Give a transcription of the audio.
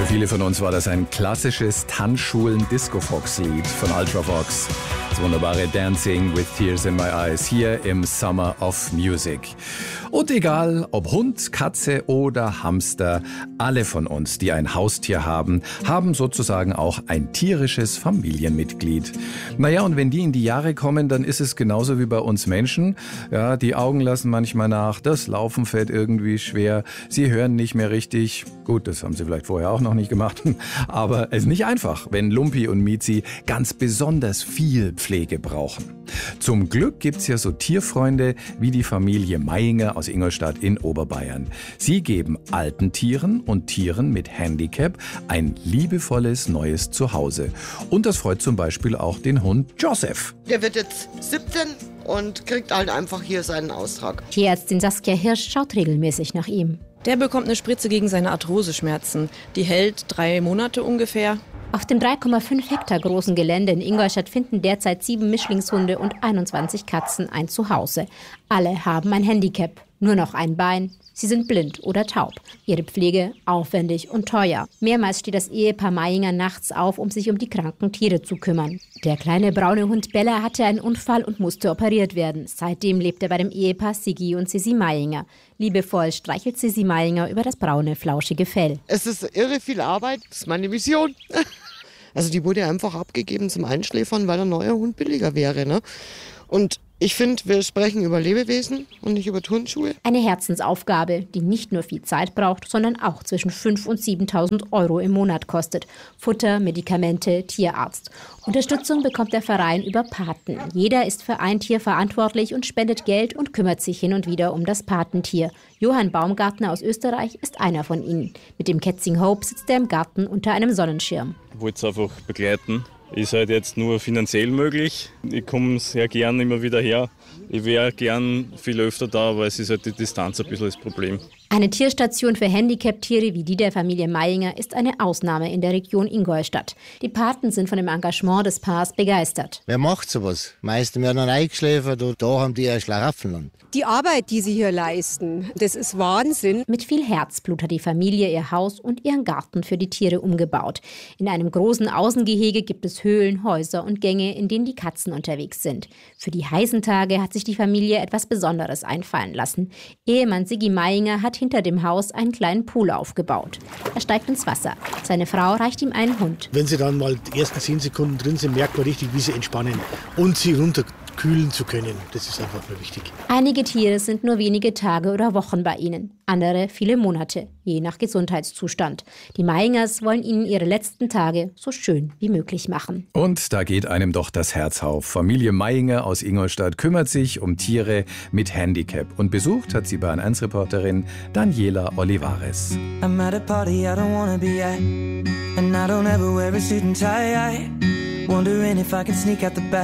viele von uns war das ein klassisches Tanzschulen-Disco-Fox-Lied von Ultravox. Das wunderbare Dancing with Tears in My Eyes hier im Summer of Music. Und egal, ob Hund, Katze oder Hamster, alle von uns, die ein Haustier haben, haben sozusagen auch ein tierisches Familienmitglied. Naja, und wenn die in die Jahre kommen, dann ist es genauso wie bei uns Menschen. Ja, die Augen lassen manchmal nach, das Laufen fällt irgendwie schwer, sie hören nicht mehr richtig. Gut, das haben sie vielleicht vorher auch noch nicht gemacht, aber es ist nicht einfach, wenn Lumpi und Mizi ganz besonders viel Pflege brauchen. Zum Glück gibt's ja so Tierfreunde wie die Familie Mayinger aus Ingolstadt in Oberbayern. Sie geben alten Tieren und Tieren mit Handicap ein liebevolles neues Zuhause. Und das freut zum Beispiel auch den Hund Joseph. Der wird jetzt 17 und kriegt halt einfach hier seinen Austrag. Tierärztin Saskia Hirsch schaut regelmäßig nach ihm. Der bekommt eine Spritze gegen seine Arthroseschmerzen. Die hält 3 Monate ungefähr. Auf dem 3,5 Hektar großen Gelände in Ingolstadt finden derzeit 7 Mischlingshunde und 21 Katzen ein Zuhause. Alle haben ein Handicap, nur noch ein Bein. Sie sind blind oder taub. Ihre Pflege aufwendig und teuer. Mehrmals steht das Ehepaar Mayinger nachts auf, um sich um die kranken Tiere zu kümmern. Der kleine braune Hund Bella hatte einen Unfall und musste operiert werden. Seitdem lebt er bei dem Ehepaar Sigi und Sisi Mayinger. Liebevoll streichelt Sisi Mayinger über das braune, flauschige Fell. Es ist irre viel Arbeit, das ist meine Mission. Also die wurde einfach abgegeben zum Einschläfern, weil ein neuer Hund billiger wäre. Ne? Und ich finde, wir sprechen über Lebewesen und nicht über Turnschuhe. Eine Herzensaufgabe, die nicht nur viel Zeit braucht, sondern auch zwischen 5.000 und 7.000 Euro im Monat kostet. Futter, Medikamente, Tierarzt. Unterstützung bekommt der Verein über Paten. Jeder ist für ein Tier verantwortlich und spendet Geld und kümmert sich hin und wieder um das Patentier. Johann Baumgartner aus Österreich ist einer von ihnen. Mit dem Kätzing Hope sitzt er im Garten unter einem Sonnenschirm. Ich wollte es einfach begleiten. Ist halt jetzt nur finanziell möglich. Ich komme sehr gern immer wieder her. Ich wäre gern viel öfter da, aber es ist halt die Distanz ein bisschen das Problem. Eine Tierstation für Handicap-Tiere wie die der Familie Mayinger ist eine Ausnahme in der Region Ingolstadt. Die Paten sind von dem Engagement des Paars begeistert. Wer macht sowas? Meistens werden dann eingeschläfert und da haben die ein Schlaraffenland. Die Arbeit, die sie hier leisten, das ist Wahnsinn. Mit viel Herzblut hat die Familie ihr Haus und ihren Garten für die Tiere umgebaut. In einem großen Außengehege gibt es Höhlen, Häuser und Gänge, in denen die Katzen unterwegs sind. Für die heißen Tage hat sich die Familie etwas Besonderes einfallen lassen. Ehemann Sigi Mayinger hat hinter dem Haus einen kleinen Pool aufgebaut. Er steigt ins Wasser. Seine Frau reicht ihm einen Hund. Wenn sie dann mal die ersten 10 Sekunden drin sind, merkt man richtig, wie sie entspannen und sie runterkühlen zu können. Das ist einfach nur wichtig. Einige Tiere sind nur wenige Tage oder Wochen bei ihnen, andere viele Monate, je nach Gesundheitszustand. Die Mayingers wollen ihnen ihre letzten Tage so schön wie möglich machen. Und da geht einem doch das Herz auf. Familie Mayinger aus Ingolstadt kümmert sich um Tiere mit Handicap. Und besucht hat sie Bayern 1 Reporterin Daniela Olivares. I'm at a party I don't wanna be at, and I don't ever wear a suit and tie. Wondering if I can sneak out the back.